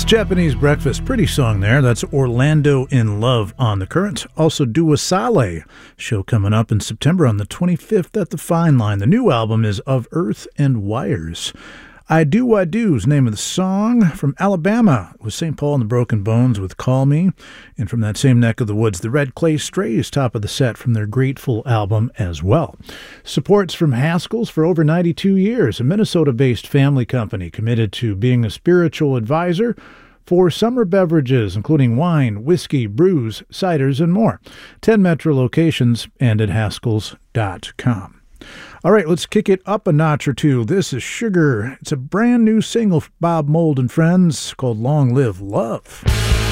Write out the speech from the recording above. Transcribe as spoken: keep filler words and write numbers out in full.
Japanese Breakfast. Pretty song there. That's Orlando in Love on The Current. Also, Dua Sale. Show coming up in September on the twenty-fifth at the Fine Line. The new album is Of Earth and Wires. I Do I Do is the name of the song. From Alabama was Saint Paul and the Broken Bones with Call Me. And from that same neck of the woods, the Red Clay Strays, top of the set from their Grateful album as well. Supports from Haskell's for over ninety-two years, a Minnesota-based family company committed to being a spiritual advisor for summer beverages, including wine, whiskey, brews, ciders, and more. ten Metro locations and at Haskells dot com. All right, let's kick it up a notch or two. This is Sugar. It's a brand new single for Bob Mould and Friends called Long Live Love.